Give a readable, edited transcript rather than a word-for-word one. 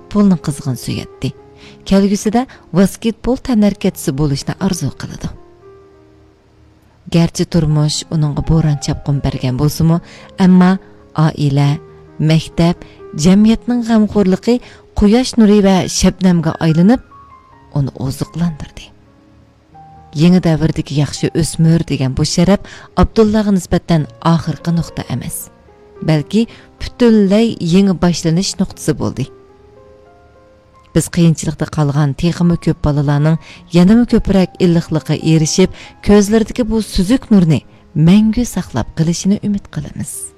futbolni qizg'in suyatdi. Kelgusida basketbol tanarkatchisi bo'lishni orzu qiladi. Gerçi turmush uningga bo'ron chapqin bergan bo'lsa-mu, ammo oila, maktab, jamiyatning g'amxo'rligi quyosh nuri va shabnamga aylanib, uni oziqlantirdi. Yangi davrdagi yaxshi o'smir degan bu sharaf Abdullaga nisbatan oxirgi nuqta emas, balki butunlay yangi boshlanish nuqtasi bo'ldi. Biz qiyinchilikda qolgan texmi ko'p bolalarning yanada ko'proq illiqlikqa erishib, ko'zlaridagi bu suzuk nurni mangu saqlab qilishini umid qilamiz.